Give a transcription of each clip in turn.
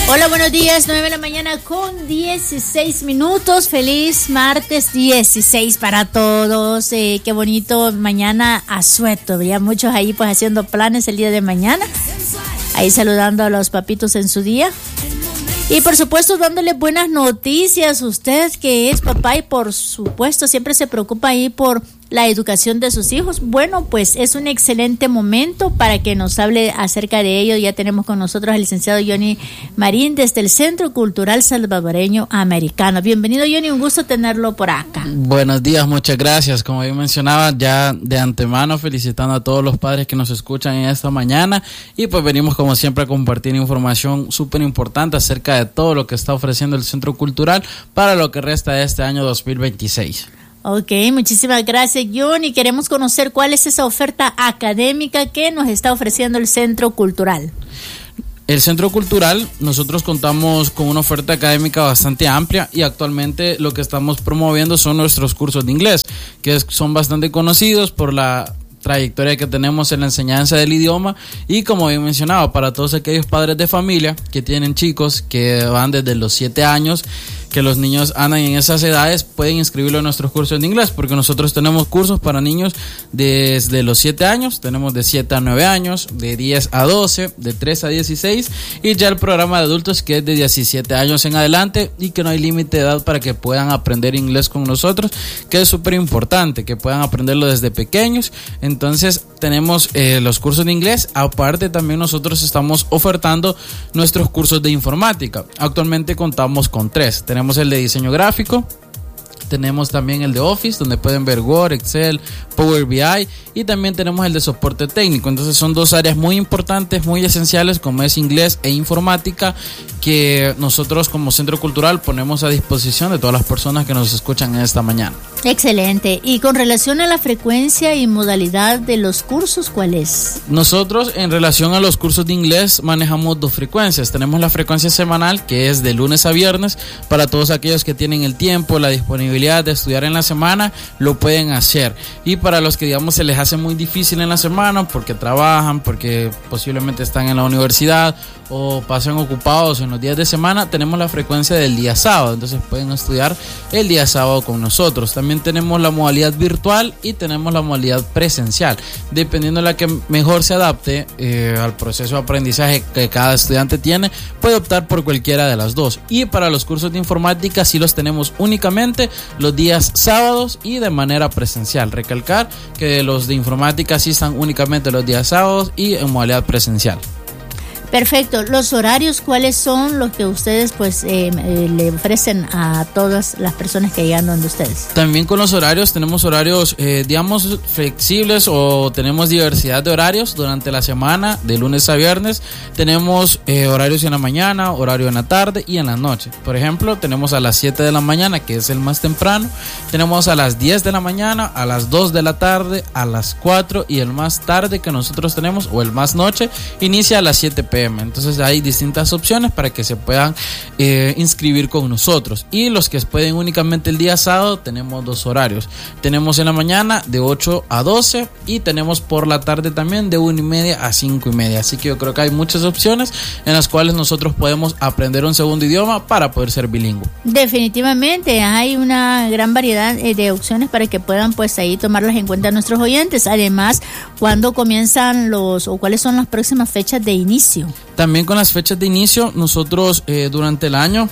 Hola, buenos días, 9 de la mañana con 16 minutos. Feliz martes 16 para todos. Qué bonito mañana asueto. Ya muchos ahí pues haciendo planes el día de mañana. Ahí saludando a los papitos en su día. Y por supuesto dándole buenas noticias. Usted que es papá y por supuesto siempre se preocupa ahí por la educación de sus hijos. Bueno, pues es un excelente momento para que nos hable acerca de ello. Ya tenemos con nosotros al licenciado Johnny Marín desde el Centro Cultural Salvadoreño Americano. Bienvenido, Johnny, un gusto tenerlo por acá. Buenos días, muchas gracias. Como bien mencionaba, ya de antemano felicitando a todos los padres que nos escuchan en esta mañana, y pues venimos como siempre a compartir información súper importante acerca de todo lo que está ofreciendo el Centro Cultural para lo que resta de este año 2026. Ok, muchísimas gracias, Johnny. Queremos conocer cuál es esa oferta académica que nos está ofreciendo el Centro Cultural. El Centro Cultural, nosotros contamos con una oferta académica bastante amplia, y actualmente lo que estamos promoviendo son nuestros cursos de inglés, que son bastante conocidos por la trayectoria que tenemos en la enseñanza del idioma. Y como bien mencionaba, para todos aquellos padres de familia que tienen chicos que van desde los 7 años, que los niños andan en esas edades, pueden inscribirlo en nuestros cursos de inglés, porque nosotros tenemos cursos para niños desde los 7 años, tenemos de 7 a 9 años, de 10 a 12, de 3 a 16, y ya el programa de adultos que es de 17 años en adelante, y que no hay límite de edad para que puedan aprender inglés con nosotros, que es súper importante, que puedan aprenderlo desde pequeños. Entonces tenemos los cursos de inglés. Aparte también nosotros estamos ofertando nuestros cursos de informática. Actualmente contamos con 3. Tenemos el de diseño gráfico, tenemos también el de Office, donde pueden ver Word, Excel, Power BI, y también tenemos el de soporte técnico. Entonces son 2 áreas muy importantes, muy esenciales, como es inglés e informática, que nosotros como Centro Cultural ponemos a disposición de todas las personas que nos escuchan en esta mañana. Excelente. Y con relación a la frecuencia y modalidad de los cursos, ¿cuál es? Nosotros, en relación a los cursos de inglés, manejamos 2 frecuencias. Tenemos la frecuencia semanal, que es de lunes a viernes. Para todos aquellos que tienen el tiempo, la disponibilidad de estudiar en la semana, lo pueden hacer. Y para los que, digamos, se les hace muy difícil en la semana porque trabajan, porque posiblemente están en la universidad o pasan ocupados en los días de semana, tenemos la frecuencia del día sábado. Entonces pueden estudiar el día sábado con nosotros. También tenemos la modalidad virtual y tenemos la modalidad presencial, dependiendo de la que mejor se adapte al proceso de aprendizaje que cada estudiante tiene. Puede optar por cualquiera de las 2. Y para los cursos de informática sí los tenemos únicamente los días sábados y de manera presencial. Recalcar que los de informática sí están únicamente los días sábados y en modalidad presencial. Perfecto. ¿Los horarios cuáles son los que ustedes pues le ofrecen a todas las personas que llegan donde ustedes? También con los horarios, tenemos horarios digamos flexibles, o tenemos diversidad de horarios durante la semana, de lunes a viernes. Tenemos horarios en la mañana, horario en la tarde y en la noche. Por ejemplo, tenemos a las 7 de la mañana, que es el más temprano. Tenemos a las 10 de la mañana, a las 2 de la tarde, a las 4, y el más tarde que nosotros tenemos, o el más noche, inicia a las 7 p.m. Entonces hay distintas opciones para que se puedan inscribir con nosotros. Y los que pueden únicamente el día sábado, tenemos 2 horarios. Tenemos en la mañana de 8 a 12 y tenemos por la tarde también de 1:30 a 5:30. Así que yo creo que hay muchas opciones en las cuales nosotros podemos aprender un segundo idioma para poder ser bilingüe. Definitivamente hay una gran variedad de opciones para que puedan pues ahí tomarlas en cuenta nuestros oyentes. Además, ¿cuándo comienzan o cuáles son las próximas fechas de inicio? También con las fechas de inicio, nosotros durante el año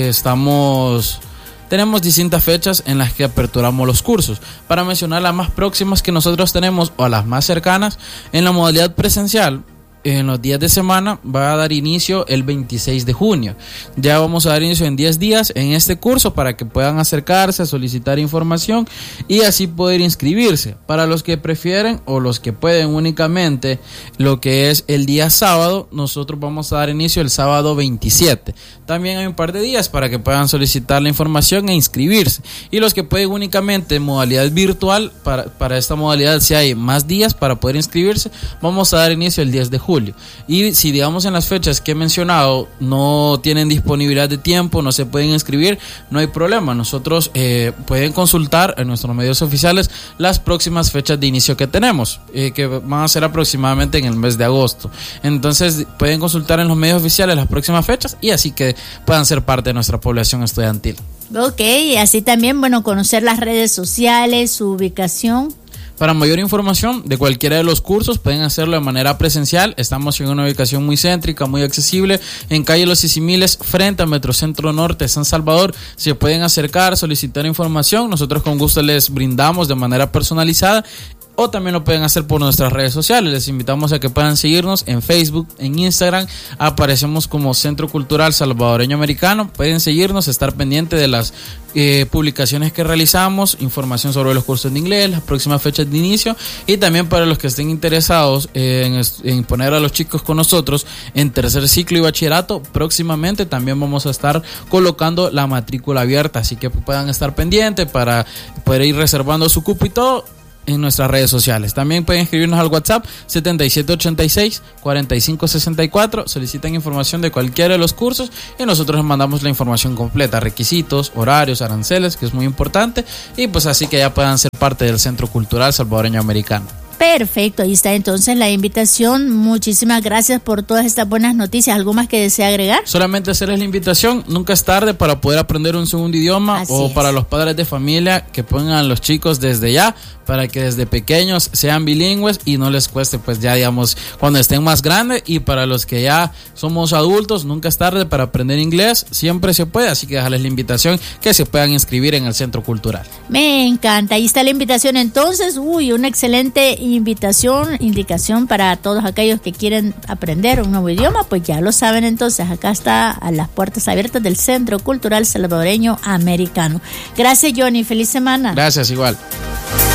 tenemos distintas fechas en las que aperturamos los cursos. Para mencionar las más próximas que nosotros tenemos, o las más cercanas, en la modalidad presencial, en los días de semana va a dar inicio el 26 de junio. Ya vamos a dar inicio en 10 días en este curso para que puedan acercarse a solicitar información y así poder inscribirse. Para los que prefieren o los que pueden únicamente lo que es el día sábado, nosotros vamos a dar inicio el sábado 27. También hay un par de días para que puedan solicitar la información e inscribirse. Y los que pueden únicamente en modalidad virtual, para esta modalidad si hay más días para poder inscribirse, vamos a dar inicio el 10 de junio. julio. Y si digamos en las fechas que he mencionado no tienen disponibilidad de tiempo, no se pueden inscribir, no hay problema. Nosotros pueden consultar en nuestros medios oficiales las próximas fechas de inicio que tenemos, que van a ser aproximadamente en el mes de agosto. Entonces pueden consultar en los medios oficiales las próximas fechas y así que puedan ser parte de nuestra población estudiantil. Ok, así también, bueno, conocer las redes sociales, su ubicación. Para mayor información de cualquiera de los cursos pueden hacerlo de manera presencial. Estamos en una ubicación muy céntrica, muy accesible, en calle Los Sisimiles, frente a Metrocentro Norte, San Salvador. Se pueden acercar, solicitar información. Nosotros con gusto les brindamos de manera personalizada. O también lo pueden hacer por nuestras redes sociales. Les invitamos a que puedan seguirnos en Facebook, en Instagram. Aparecemos como Centro Cultural Salvadoreño Americano. Pueden seguirnos, estar pendiente de las publicaciones que realizamos, información sobre los cursos de inglés, las próximas fechas de inicio. Y también para los que estén interesados en poner a los chicos con nosotros en tercer ciclo y bachillerato, próximamente también vamos a estar colocando la matrícula abierta. Así que puedan estar pendientes para poder ir reservando su cupo y todo en nuestras redes sociales. También pueden escribirnos al WhatsApp 7786-4564. Solicitan información de cualquiera de los cursos y nosotros les mandamos la información completa, requisitos, horarios, aranceles, que es muy importante, y pues así que ya puedan ser parte del Centro Cultural Salvadoreño Americano. Perfecto, ahí está entonces la invitación. Muchísimas gracias por todas estas buenas noticias. ¿Algo más que desea agregar? Solamente hacerles la invitación, nunca es tarde para poder aprender un segundo idioma. Así o es. Para los padres de familia que pongan a los chicos desde ya, para que desde pequeños sean bilingües y no les cueste pues ya digamos cuando estén más grandes. Y para los que ya somos adultos, nunca es tarde para aprender inglés, siempre se puede, así que dejarles la invitación que se puedan inscribir en el Centro Cultural. Me encanta, ahí está la invitación entonces. Una excelente indicación para todos aquellos que quieren aprender un nuevo idioma, pues ya lo saben entonces, acá está a las puertas abiertas del Centro Cultural Salvadoreño Americano. Gracias, Johnny, feliz semana. Gracias, igual.